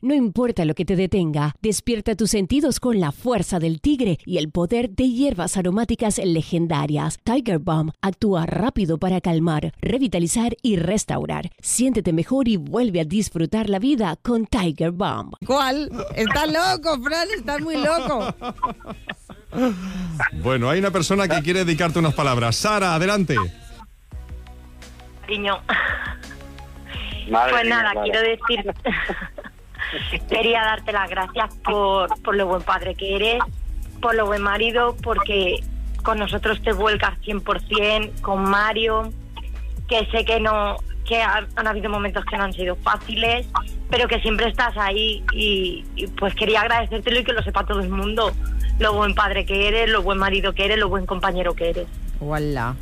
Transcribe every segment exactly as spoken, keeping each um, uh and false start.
No importa lo que te detenga, despierta tus sentidos con la fuerza del tigre y el poder de hierbas aromáticas legendarias. Tiger Balm actúa rápido para calmar, revitalizar y restaurar. Siéntete mejor y vuelve a disfrutar la vida con Tiger Balm. ¿Cuál? Estás loco, Fran, estás muy loco. Bueno, hay una persona que quiere dedicarte unas palabras. Sara, adelante. Cariño. Madre Pues mía, nada, claro. quiero decir, quería darte las gracias por, por lo buen padre que eres, por lo buen marido, porque con nosotros te vuelcas cien por ciento, con Mario, que sé que no, que ha- han habido momentos que no han sido fáciles, pero que siempre estás ahí y, y pues quería agradecértelo y que lo sepa todo el mundo, lo buen padre que eres, lo buen marido que eres, lo buen compañero que eres. Hola.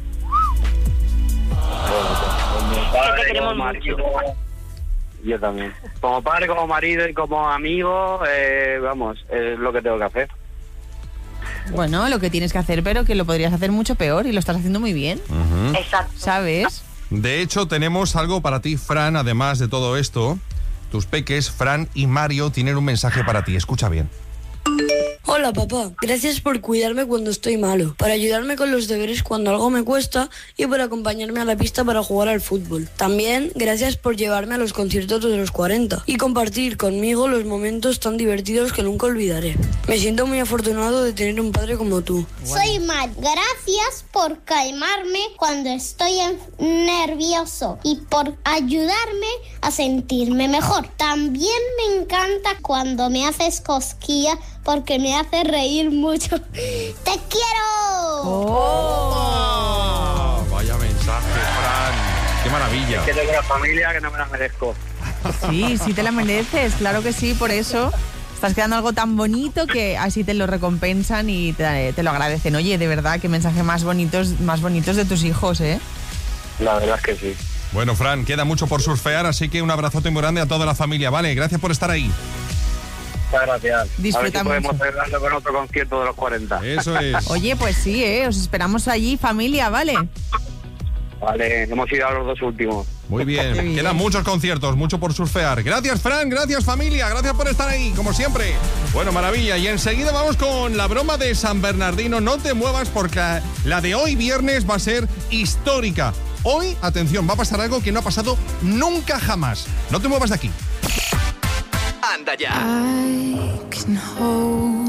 Como padre, Que te queremos como marido, mucho. yo también. Como padre, como marido y como amigo, eh, vamos, es lo que tengo que hacer. Bueno, lo que tienes que hacer, pero que lo podrías hacer mucho peor y lo estás haciendo muy bien, Ujú. Exacto. ¿sabes? De hecho, tenemos algo para ti, Fran, además de todo esto. Tus peques, Fran y Mario, tienen un mensaje para ti. Escucha bien. Hola papá, gracias por cuidarme cuando estoy malo, para ayudarme con los deberes cuando algo me cuesta y por acompañarme a la pista para jugar al fútbol. También gracias por llevarme a los conciertos de los cuarenta y compartir conmigo los momentos tan divertidos que nunca olvidaré. Me siento muy afortunado de tener un padre como tú. Soy Mar. Gracias por calmarme cuando estoy en- nervioso y por ayudarme a sentirme mejor. También me encanta cuando me haces cosquillas porque me hace reír mucho. ¡Te quiero! Oh, vaya mensaje, Fran. Qué maravilla. Que tengo una familia que no me la merezco. Sí, sí te la mereces, claro que sí, por eso estás creando algo tan bonito que así te lo recompensan y te, te lo agradecen. Oye, de verdad, qué mensaje más bonitos, más bonitos de tus hijos, ¿eh? La verdad es que sí. Bueno, Fran, queda mucho por surfear, así que un abrazote muy grande a toda la familia, ¿vale? Gracias por estar ahí. Muchas gracias. Disfruta a ver si podemos mucho. celebrarlo con otro concierto de los cuarenta. Eso es. Oye, pues sí, ¿eh? Os esperamos allí, familia, ¿vale? Vale, hemos ido a los dos últimos. Muy bien. Qué bien. Quedan muchos conciertos, mucho por surfear. Gracias, Fran, gracias, familia, gracias por estar ahí, como siempre. Bueno, maravilla. Y enseguida vamos con la broma de San Bernardino. No te muevas porque la de hoy viernes va a ser histórica. Hoy, atención, va a pasar algo que no ha pasado nunca jamás. No te muevas de aquí. Anda ya. I can hold